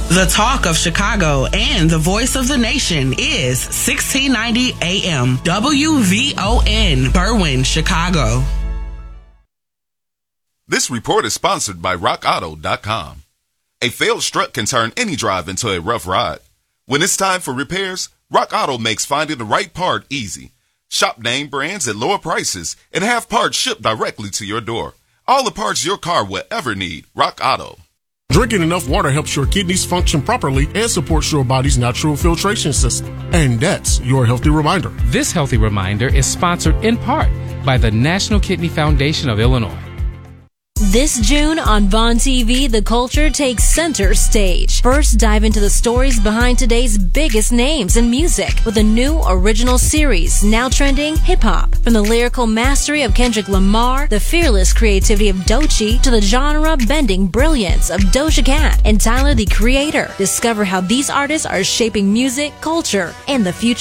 The talk of Chicago and the voice of the nation is 1690 AM WVON, Berwyn, Chicago. This report is sponsored by RockAuto.com. A failed strut can turn any drive into a rough ride. When it's time for repairs, Rock Auto makes finding the right part easy. Shop name brands at lower prices and have parts shipped directly to your door. All the parts your car will ever need. Rock Auto. Drinking enough water helps your kidneys function properly and supports your body's natural filtration system. And that's your healthy reminder. This healthy reminder is sponsored in part by the National Kidney Foundation of Illinois. This June on Vaughn TV, the culture takes center stage. First, dive into the stories behind today's biggest names in music with a new original series, now trending hip-hop. From the lyrical mastery of Kendrick Lamar, the fearless creativity of Doechii, to the genre-bending brilliance of Doja Cat and Tyler, the Creator. Discover how these artists are shaping music, culture, and the future